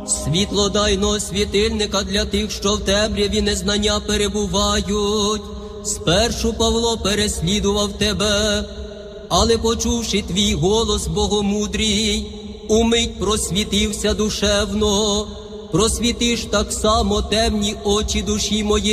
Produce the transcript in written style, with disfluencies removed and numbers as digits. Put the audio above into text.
світлодайного світильника для тих, що в темряві незнання перебувають. Спершу Павло переслідував тебе, але почувши твій голос богомудрій, умить просвітився душевно. Просвітиш так само темні очі душі моєї,